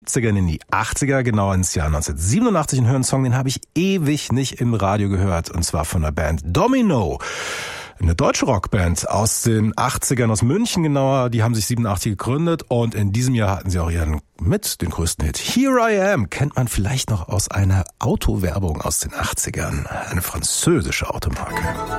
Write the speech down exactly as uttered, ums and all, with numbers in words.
siebzigern in die achtziger, genau ins Jahr neunzehnhundertsiebenundachtzig, und hören einen Song, den habe ich ewig nicht im Radio gehört, und zwar von der Band Domino. Eine deutsche Rockband aus den achtzigern, aus München genauer, die haben sich siebenundachtzig gegründet, und in diesem Jahr hatten sie auch ihren mit den größten Hit. Here I Am kennt man vielleicht noch aus einer Autowerbung aus den achtzigern, eine französische Automarke.